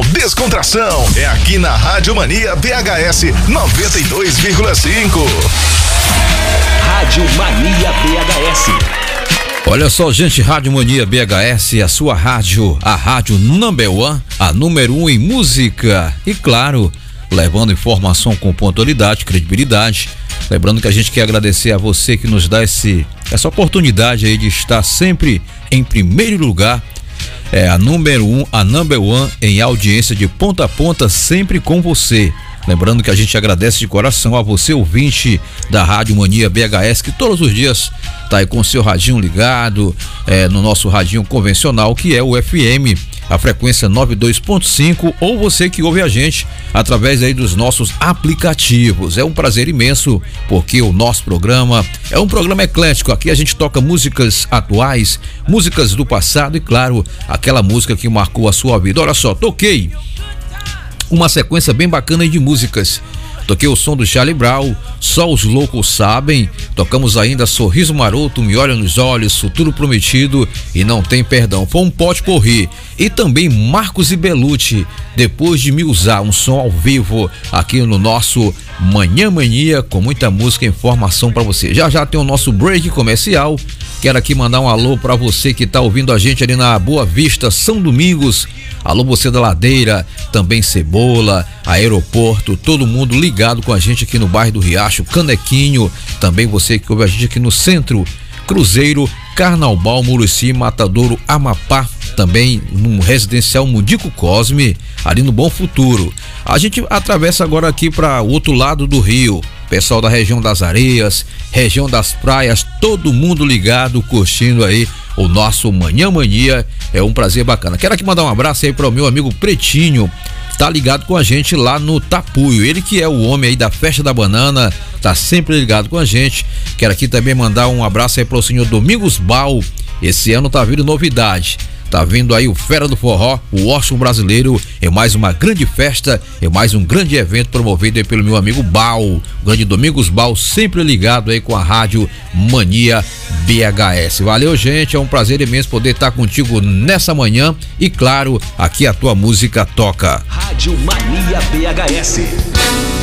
descontração. É aqui na Rádio Mania BHS 92,5. Rádio Mania BHS. Olha só, gente, Rádio Mania BHS, a sua rádio, a rádio number one, a número 1 em música. E claro, levando informação com pontualidade, credibilidade. Lembrando que a gente quer agradecer a você que nos dá essa oportunidade aí de estar sempre em primeiro lugar. É a número 1, a number one em audiência de ponta a ponta, sempre com você. Lembrando que a gente agradece de coração a você, ouvinte da Rádio Mania BHS, que todos os dias tá aí com o seu radinho ligado, no nosso radinho convencional, que é o FM, a frequência 92.5, ou você que ouve a gente através aí dos nossos aplicativos. É um prazer imenso, porque o nosso programa é um programa eclético. Aqui a gente toca músicas atuais, músicas do passado e, claro, aquela música que marcou a sua vida. Olha só, toquei uma sequência bem bacana aí de músicas. Toquei o som do Charlie Brown, Só os Loucos Sabem. Tocamos ainda Sorriso Maroto, Me Olha nos Olhos, Futuro Prometido e Não Tem Perdão. Foi um pote porri. E também Marcos e Belucci, Depois de Me Usar, um som ao vivo aqui no nosso Manhã Mania, com muita música e informação para você. Já já tem o nosso break comercial. Quero aqui mandar um alô para você que tá ouvindo a gente ali na Boa Vista, São Domingos. Alô, você da Ladeira, também Cebola, Aeroporto, todo mundo ligado com a gente aqui no bairro do Riacho, Canequinho. Também você que ouve a gente aqui no Centro, Cruzeiro, Carnaubal, Murici, Matadouro, Amapá. Também no residencial Mundico Cosme, ali no Bom Futuro. A gente atravessa agora aqui para o outro lado do rio. Pessoal da região das Areias, região das praias, todo mundo ligado, curtindo aí o nosso Manhã Mania. É um prazer bacana. Quero aqui mandar um abraço aí para o meu amigo Pretinho, tá ligado com a gente lá no Tapuio. Ele que é o homem aí da Festa da Banana, tá sempre ligado com a gente. Quero aqui também mandar um abraço aí para o senhor Domingos Bal. Esse ano tá vindo novidade. Tá vindo aí o Fera do Forró, o Washington Brasileiro, é mais uma grande festa, é mais um grande evento promovido aí pelo meu amigo Bal, o grande Domingos Bal, sempre ligado aí com a Rádio Mania BHS. Valeu, gente, é um prazer imenso poder estar contigo nessa manhã e, claro, aqui a tua música toca. Rádio Mania BHS.